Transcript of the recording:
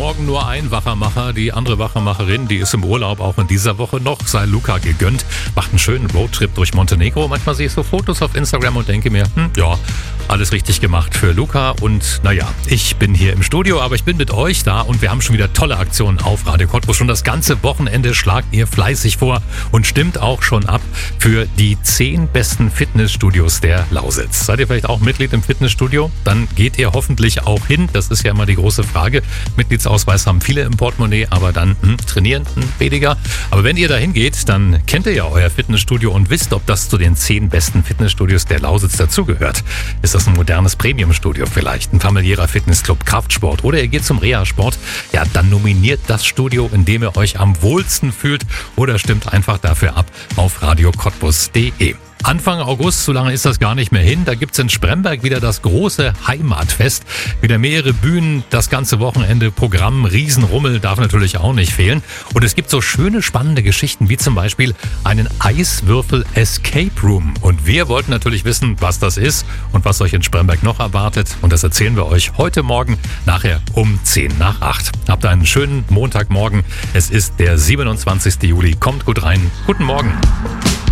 Morgen nur ein Wachermacher. Die andere Wachermacherin, die ist im Urlaub, auch in dieser Woche noch. Sei Luca gegönnt. Macht einen schönen Roadtrip durch Montenegro. Manchmal sehe ich so Fotos auf Instagram und denke mir, ja, alles richtig gemacht für Luca. Und naja, ich bin hier im Studio, aber ich bin mit euch da und wir haben schon wieder tolle Aktionen auf Radio Cottbus. Schon das ganze Wochenende schlagt ihr fleißig vor und stimmt auch schon ab für die 10 besten Fitnessstudios der Lausitz. Seid ihr vielleicht auch Mitglied im Fitnessstudio? Dann geht ihr hoffentlich auch hin. Das ist ja immer die große Frage. Mitgliedsausweis haben viele im Portemonnaie, aber dann trainieren weniger. Aber wenn ihr dahin geht, dann kennt ihr ja euer Fitnessstudio und wisst, ob das zu den 10 besten Fitnessstudios der Lausitz dazugehört. Ist das ein modernes Premiumstudio vielleicht, ein familiärer Fitnessclub, Kraftsport oder ihr geht zum Reha-Sport? Ja, dann nominiert das Studio, in dem ihr euch am wohlsten fühlt oder stimmt einfach dafür ab auf radiocottbus.de. Anfang August, so lange ist das gar nicht mehr hin, da gibt's in Spremberg wieder das große Heimatfest. Wieder mehrere Bühnen, das ganze Wochenende Programm, Riesenrummel darf natürlich auch nicht fehlen. Und es gibt so schöne, spannende Geschichten, wie zum Beispiel einen Eiswürfel-Escape Room. Und wir wollten natürlich wissen, was das ist und was euch in Spremberg noch erwartet. Und das erzählen wir euch heute Morgen, nachher um 7:50. Habt einen schönen Montagmorgen. Es ist der 27. Juli. Kommt gut rein. Guten Morgen.